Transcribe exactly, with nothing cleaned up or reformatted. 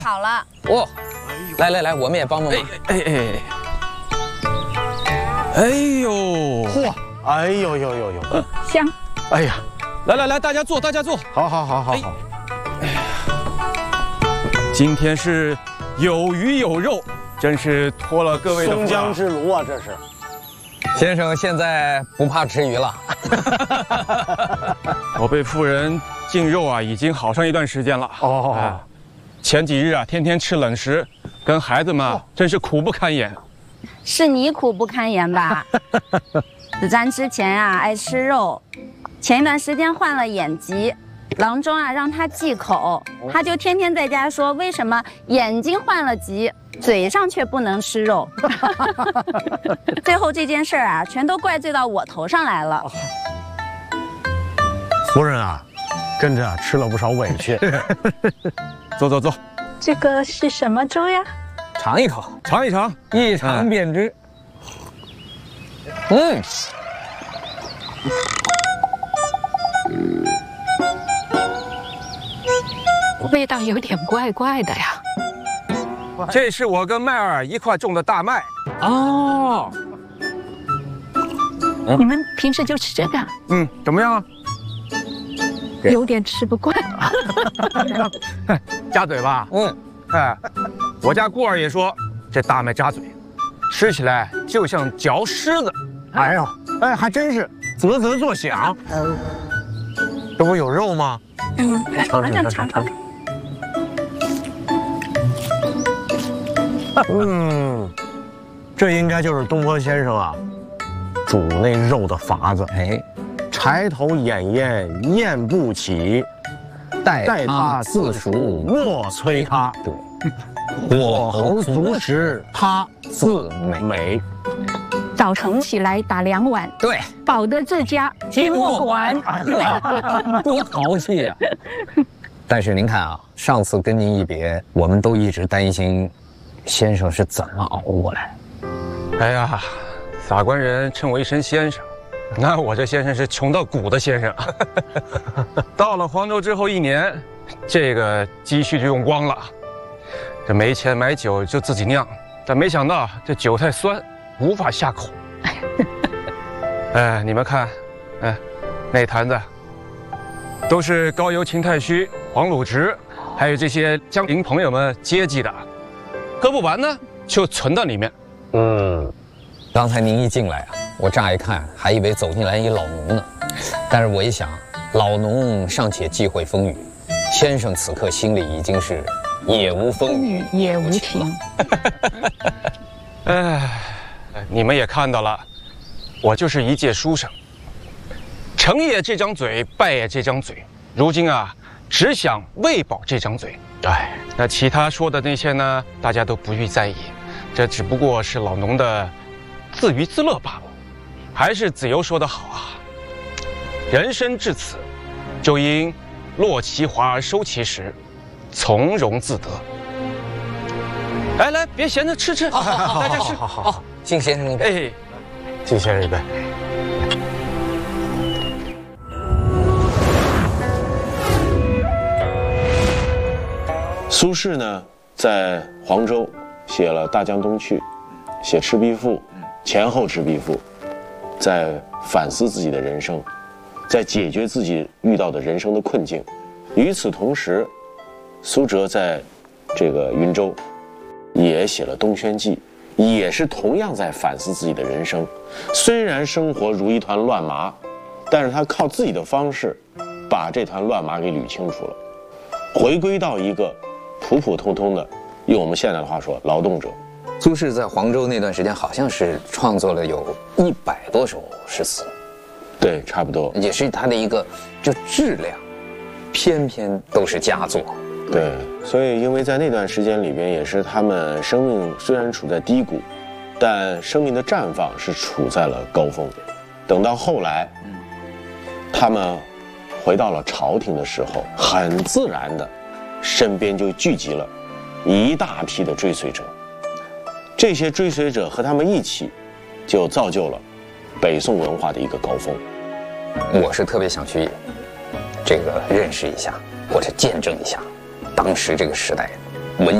好了。 哦，来来来，我们也帮帮忙。 哎哎哎呦！ 嚯！哎呦呦呦呦！ 香。 哎呀， 来来来，大家坐，大家坐。 好好好好好。 哎呀，今天是有鱼有肉，真是托了各位的福。 松江之炉啊，这是。 先生现在不怕吃鱼了。 我被夫人禁肉啊，已经好上一段时间了。 哦。 哎，前几日啊，天天吃冷食，跟孩子们啊，真是苦不堪言。 是你苦不堪言吧？子瞻之前啊爱吃肉，前一段时间患了眼疾，郎中啊让他忌口，他就天天在家说为什么眼睛患了疾，嘴上却不能吃肉。最后这件事儿啊，全都怪罪到我头上来了。 夫人啊，跟着吃了不少委屈。 走走走， 这个是什么粥呀？ 尝一口， 尝一尝， 一尝便知。嗯， 味道有点怪怪的呀。 这是我跟麦儿一块种的大麦。 哦， 你们平时就吃这个？ 嗯，怎么样啊？ 有点吃不惯。 夹嘴吧？ 嗯， 哎，我家姑儿也说这大麦扎嘴，吃起来就像嚼狮子。 哎呦，哎，还真是啧啧作响。这不有肉吗？ 嗯， 尝尝尝尝尝。嗯，这应该就是东坡先生啊煮那肉的法子。 哎， 柴头掩咽咽不起，待他自熟莫催他。 对， 火候足时他自美。 早晨起来打两碗， 对， 饱得自家心莫管。 多豪气啊！但是您看啊，上次跟您一别，我们都一直担心先生是怎么熬过来。 哎呀，撒官人称我一声先生，那我这先生是穷到骨的先生。到了黄州之后一年，这个积蓄就用光了，这没钱买酒就自己酿，但没想到这酒太酸，无法下口。哎，你们看，哎，那坛子都是高邮秦太虚、黄鲁直，还有这些江陵朋友们接济的，喝不完呢就存到里面。 嗯， 刚才您一进来啊，我乍一看还以为走进来一老农呢，但是我一想，老农尚且忌讳风雨，先生此刻心里已经是也无风雨也无情。 哎，你们也看到了，我就是一介书生，成也这张嘴，败也这张嘴，如今啊，只想喂饱这张嘴。哎，那其他说的那些呢，大家都不予在意，这只不过是老农的自娱自乐罢了。还是子由说得好啊，人生至此，就应落其华而收其实，从容自得。来来，别闲着，吃吃，大家吃。 好好好， 敬先生一杯。 哎， 敬先生一杯。苏轼呢，在黄州写了《大江东去》，写《赤壁赋》，前后《赤壁赋》，在反思自己的人生，在解决自己遇到的人生的困境。与此同时，苏辙在这个云州也写了《东轩记》，也是同样在反思自己的人生。虽然生活如一团乱麻，但是他靠自己的方式把这团乱麻给捋清楚了，回归到一个普普通通的，用我们现在的话说，劳动者。 苏轼在黄州那段时间，好像是创作了有一百多首诗词， 对，差不多， 也是他的一个就质量，偏偏都是佳作。 对，所以因为在那段时间里边，也是他们生命虽然处在低谷，但生命的绽放是处在了高峰。等到后来，他们回到了朝廷的时候，很自然的，身边就聚集了一大批的追随者。这些追随者和他们一起，就造就了北宋文化的一个高峰。 我是特别想去这个认识一下，或者见证一下当时这个时代